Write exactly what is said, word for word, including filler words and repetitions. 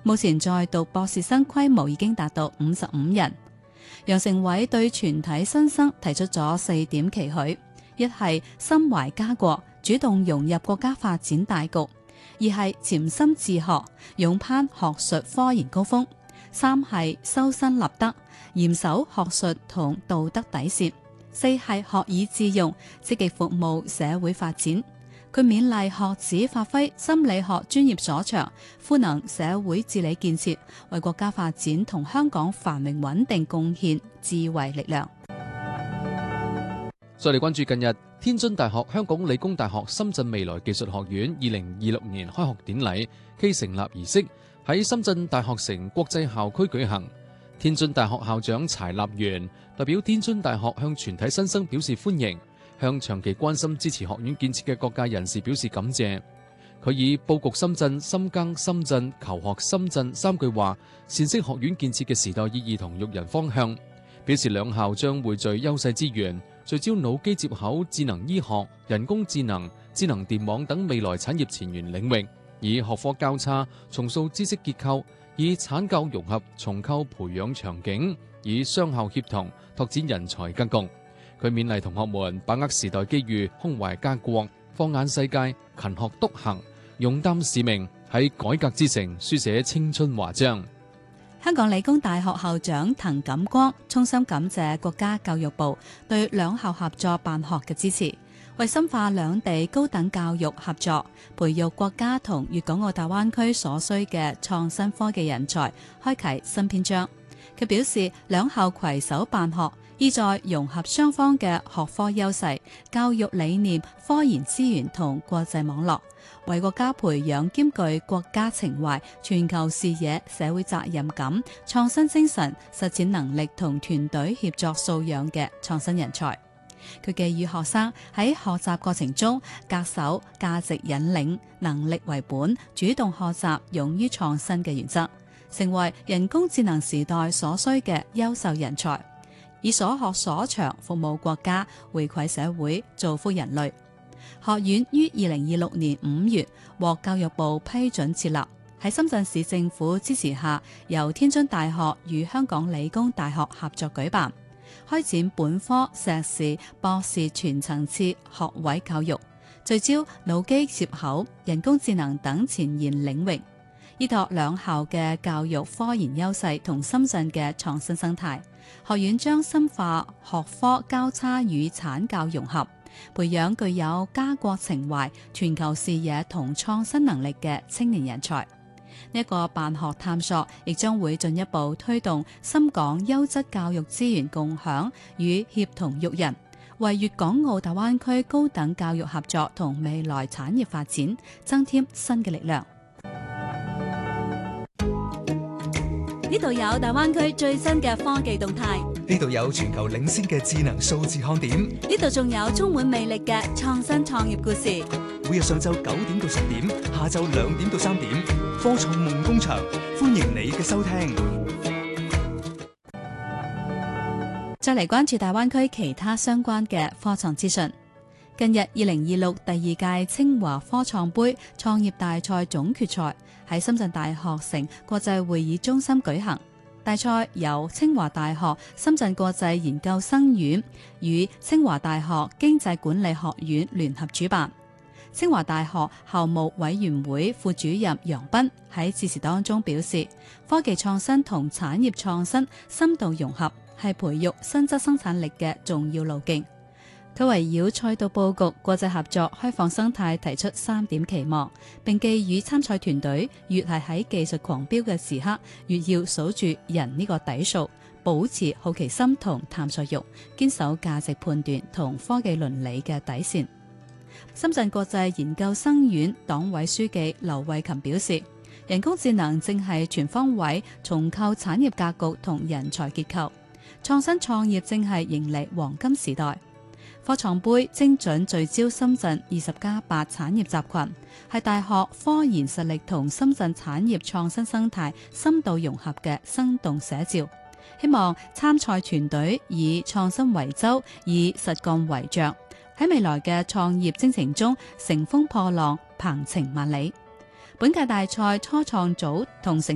目前在讀博士生規模已經達到五十五人。楊成偉對全體新生提出咗四點期許：一係心懷家國，主動融入國家發展大局；二係潛心自學，勇攀學術科研高峰；三係修身立德，嚴守學術同道德底線；四係學以致用，積極服務社會發展。佢勉勵學子發揮心理學專業所長，賦能社會治理建設，為國家發展同香港繁榮穩定貢獻智慧力量。 再嚟關注近日天津大學、香港理工大學、深圳未來技術學院二零二六年開學典禮暨成立儀式喺深圳大學城國際校區舉行。天津大學校長柴立元代表天津大學向全體新生表示歡迎，向長期關心支持學院建設嘅各界人士表示感謝。佢以佈局深圳、深耕深圳、求學深圳三句話闡釋學院建設嘅時代意義同育人方向，表示兩校將匯聚優勢資源，聚焦腦機接口、智能醫學、人工智能、智能電網等未來產業前沿領域，以學科交叉重塑知識結構，以產教融合重構培養場景，以雙校協同拓展人才格局。佢勉勵同學們把握時代機遇，胸懷家國，放眼世界，勤學篤行，勇擔使命，喺改革之城書寫青春華章。 香港理工大學校長滕錦光衷心感謝國家教育部對兩校合作辦學嘅支持，為深化兩地高等教育合作，培育國家同粵港澳大灣區所需嘅創新科技人才，開啟新篇章。佢表示，兩校攜手辦學，意在融合雙方嘅學科優勢、教育理念、科研資源同國際網絡，為國家培養兼具國家情懷、全球視野、社會責任感、創新精神、實踐能力同團隊協作素養嘅創新人才。佢寄語學生喺學習過程中恪守價值引領、能力為本、主動學習、勇於創新嘅原則，成為人工智能時代所需嘅優秀人才，以所學所長服務國家、回饋社會、造福人類。學院於二零二六年五月獲教育部批准設立，喺深圳市政府支持下，由天津大學與香港理工大學合作舉辦，開展本科、碩士、博士全層次學位教育，聚焦腦機接口、人工智能等前沿領域，依託兩校嘅教育科研優勢同深圳嘅創新生態，學院將深化學科交叉與產教融合，培養具有家國情懷、全球視野同創新能力嘅青年人才。呢一個辦學探索亦將會進一步推動深港優質教育資源共享與協同育人，為粵港澳大灣區高等教育合作同未來產業發展增添新嘅力量。呢度有大灣區最新嘅科技動態， 呢度有全球領先嘅智能數字看點， 呢度仲有充滿魅力嘅創新創業故事。 每日上晝九點到十點，下晝兩點到三點，科創夢工場，歡迎你嘅收聽。 再嚟關注大灣區其他相關嘅科創資訊。近日，二零二六第二屆清華科創盃創業大賽總決賽喺深圳大學城國際會議中心舉行。大賽由清華大學深圳國際研究生院與清華大學經濟管理學院聯合主辦。清華大學校務委員會副主任楊斌喺致辭當中表示，科技創新同產業創新深度融合係培育新質生產力嘅重要路徑。佢圍繞賽道佈局、國際合作、開放生態提出三點期望，並寄語參賽團隊越係喺技術狂飆嘅時刻，越要數住人呢個底數，保持好奇心同探索欲，堅守價值判斷同科技倫理嘅底線。深圳國際研究生院黨委書記劉慧琴表示，人工智能正係全方位重構產業格局同人才結構，創新創業正係迎嚟黃金時代。科創盃精準聚焦深圳二十加八產業集群，係大學科研實力同深圳產業創新生態深度融合嘅生動寫照。希望參賽團隊以創新為舟，以實幹為杖，喺未來嘅創業征程中乘風破浪，鵬程萬里。本屆大賽初創組同成